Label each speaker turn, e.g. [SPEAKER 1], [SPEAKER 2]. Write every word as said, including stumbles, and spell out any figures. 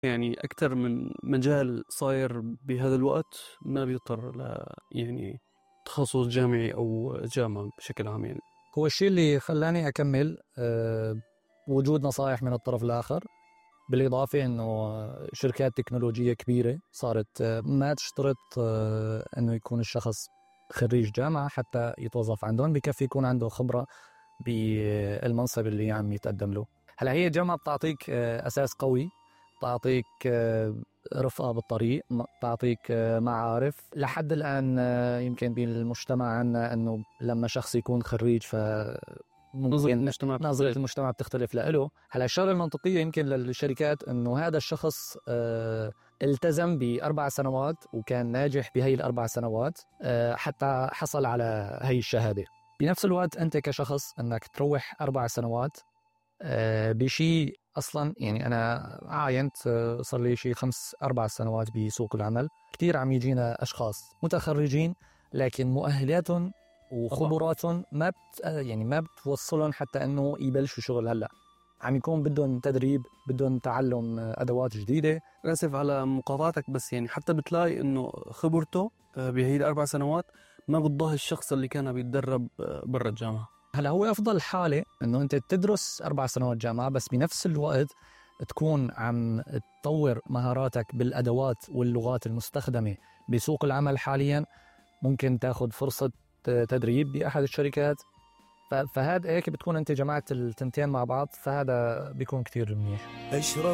[SPEAKER 1] يعني أكثر من مجال صاير بهذا الوقت ما بيضطر ل يعني تخصص جامعي أو جامعة بشكل عام. يعني
[SPEAKER 2] هو الشيء اللي خلاني أكمل أه وجود نصائح من الطرف الآخر، بالإضافة أنه شركات تكنولوجية كبيرة صارت ما تشترط أه أنه يكون الشخص خريج جامعة حتى يتوظف عندهم، بكفي يكون عنده خبرة بالمنصب اللي عم يتقدم له. هلا هي الجامعة بتعطيك أه أساس قوي، تعطيك أه رفقة بالطريق، تعطيك أه معارف. لحد الآن أه يمكن بالمجتمع عنا أنه لما شخص يكون خريج ف
[SPEAKER 1] نظرة المجتمع
[SPEAKER 2] نظرة المجتمع بتختلف له. هلا الشغلة المنطقية يمكن للشركات انه هذا الشخص اه التزم بأربع سنوات وكان ناجح بهي الأربع سنوات اه حتى حصل على هي الشهادة. بنفس الوقت انت كشخص انك تروح أربع سنوات اه بشيء اصلا، يعني انا عاينت اه صار لي شيء خمس اربع سنوات بسوق العمل، كتير عم يجينا اشخاص متخرجين لكن مؤهلاتهم وخبراتهم ما بت يعني ما بتوصلهم حتى انه يبلشوا شغل. هلا عم يكون بدهم تدريب، بدهم تعلم ادوات جديده.
[SPEAKER 1] آسف على مقاطعتك، بس يعني حتى بتلاقي انه خبرته بهي الاربع سنوات ما بتضاهي الشخص اللي كان بيتدرب برا الجامعه.
[SPEAKER 2] هلا هو افضل حاله انه انت تدرس اربع سنوات جامعه، بس بنفس الوقت تكون عم تطور مهاراتك بالادوات واللغات المستخدمه بسوق العمل حاليا. ممكن تاخذ فرصه تدريب بأحد الشركات، فهذا هيك بتكون أنت جمعت التنتين مع بعض، فهذا بيكون كتير منيح.